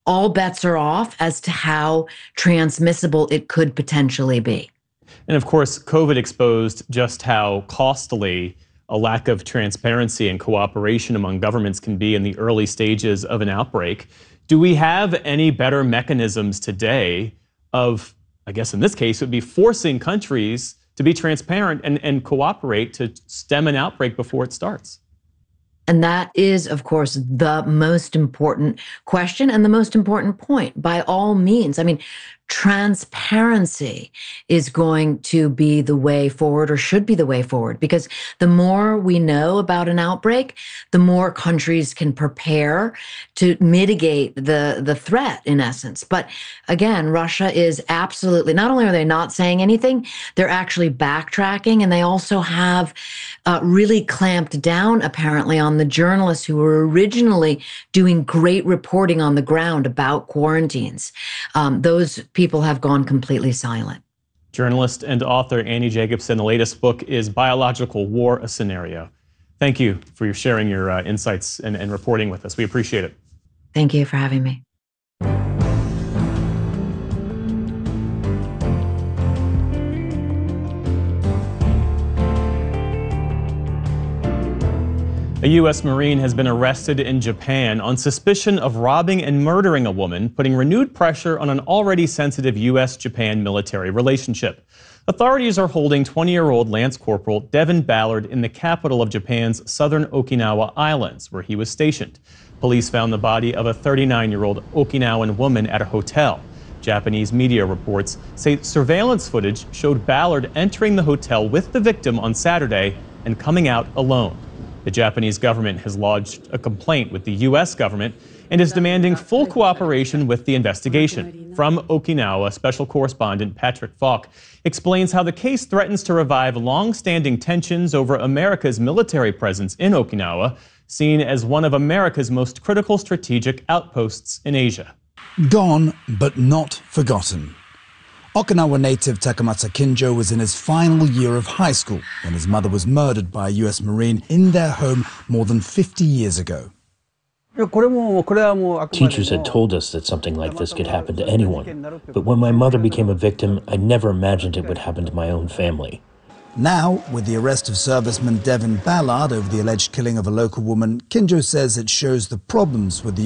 all bets are off as to how transmissible it could potentially be. And of course, COVID exposed just how costly a lack of transparency and cooperation among governments can be in the early stages of an outbreak. Do we have any better mechanisms today of, I guess in this case, it would be forcing countries to be transparent and cooperate to stem an outbreak before it starts? And that is, of course, the most important question and the most important point. By all means, I mean, transparency is going to be the way forward, or should be the way forward, because the more we know about an outbreak, the more countries can prepare to mitigate the threat, in essence. But again, Russia is absolutely, not only are they not saying anything, they're actually backtracking, and they also have really clamped down, apparently, on the journalists who were originally doing great reporting on the ground about quarantines. Those people have gone completely silent. Journalist and author Annie Jacobsen. The latest book is Biological War, a Scenario. Thank you for sharing your insights and reporting with us. We appreciate it. Thank you for having me. A U.S. Marine has been arrested in Japan on suspicion of robbing and murdering a woman, putting renewed pressure on an already sensitive U.S.-Japan military relationship. Authorities are holding 20-year-old Lance Corporal Devin Ballard in the capital of Japan's southern Okinawa Islands, where he was stationed. Police found the body of a 39-year-old Okinawan woman at a hotel. Japanese media reports say surveillance footage showed Ballard entering the hotel with the victim on Saturday and coming out alone. The Japanese government has lodged a complaint with the U.S. government and is demanding full cooperation with the investigation. From Okinawa, special correspondent Patrick Falk explains how the case threatens to revive long-standing tensions over America's military presence in Okinawa, seen as one of America's most critical strategic outposts in Asia. Gone, but not forgotten. Okinawa native Takamasa Kinjo was in his final year of high school when his mother was murdered by a U.S. Marine in their home more than 50 years ago. Teachers had told us that something like this could happen to anyone, but when my mother became a victim, I never imagined it would happen to my own family. Now, with the arrest of serviceman Devin Ballard over the alleged killing of a local woman, Kinjo says it shows the problems with the